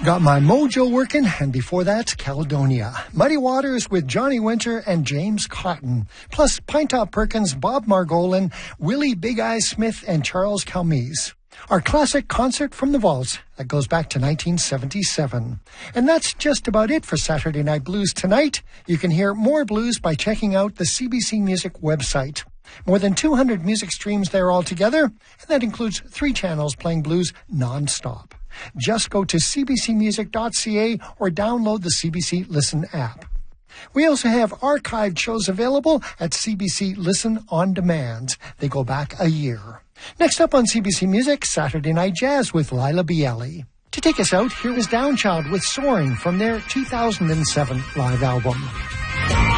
Got My Mojo Working, and before that, Caledonia. Muddy Waters with Johnny Winter and James Cotton. Plus, Pinetop Perkins, Bob Margolin, Willie Big Eye Smith, and Charles Calmese. Our classic concert from the vaults that goes back to 1977. And that's just about it for Saturday Night Blues tonight. You can hear more blues by checking out the CBC Music website. More than 200 music streams there altogether, and that includes 3 channels playing blues non-stop. Just go to cbcmusic.ca or download the CBC Listen app. We also have archived shows available at CBC Listen On Demand. They go back a year. Next up on CBC Music, Saturday Night Jazz with Lila Bialy. To take us out, here is Downchild with Soaring from their 2007 live album.